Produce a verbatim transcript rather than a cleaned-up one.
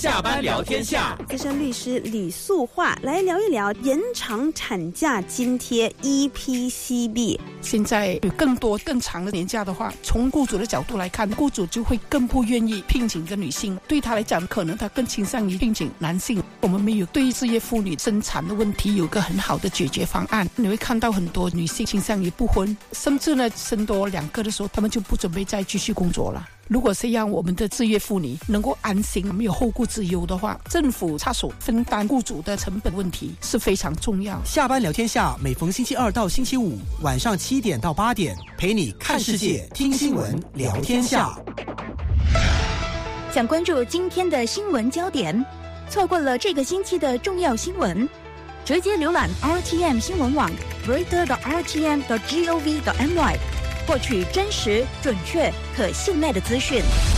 下班聊天下， 资深律师李素桦来聊一聊延长产假津贴 E P C B。 现在有更多更长的年假的话，从雇主的角度来看，雇主就会更不愿意聘请一个女性，对他来讲可能他更倾向于聘请男性。我们没有对事业妇女生产的问题有个很好的解决方案，你会看到很多女性倾向于不婚，甚至呢生多两个的时候他们就不准备再继续工作了。如果是让我们的职业妇女能够安心没有后顾之忧的话，政府插手分担雇主的成本问题是非常重要。 下班聊天下，每逢星期二到星期五晚上七点到八点，陪你看世界、听新闻、聊天下。 想关注今天的新闻焦点，错过了这个星期的重要新闻，直接浏览 R T M 新闻网 reader dot r t m dot gov dot m y， 获取真实、准确、可信赖的资讯。